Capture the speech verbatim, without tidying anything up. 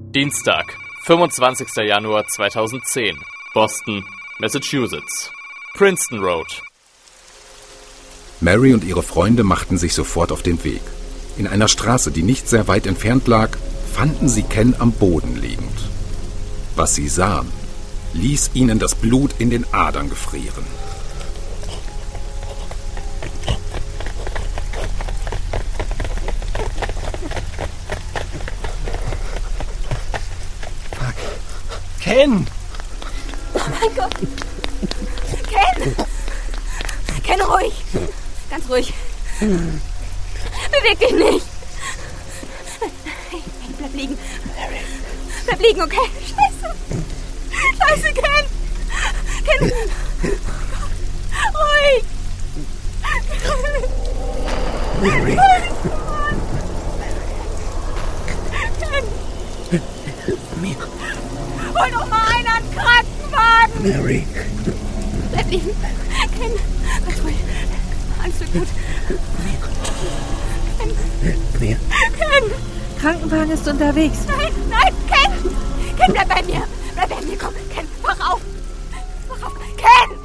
Dienstag, fünfundzwanzigster Januar zweitausendzehn. Boston, Massachusetts. Princeton Road. Mary und ihre Freunde machten sich sofort auf den Weg. In einer Straße, die nicht sehr weit entfernt lag, fanden sie Ken am Boden liegend. Was sie sahen, ließ ihnen das Blut in den Adern gefrieren. Fuck. Ken! Oh mein Gott! Ken! Ken, ruhig! Ganz ruhig. Beweg dich nicht! Hey, bleib liegen. Bleib liegen, okay? Scheiße! Scheiße, Ken! Ken! Ruhig! Mary! Ken! Mir. Hol doch mal einen an den Krankenwagen! Mary! Bleib liegen! Ken! Ganz ruhig! Alles wird gut! Ken! Mir. Ken! Krankenwagen ist unterwegs. Nein, nein, Ken! Ken, bleib bei mir! Bleib bei mir, komm! Ken, wach auf! Wach auf! Ken!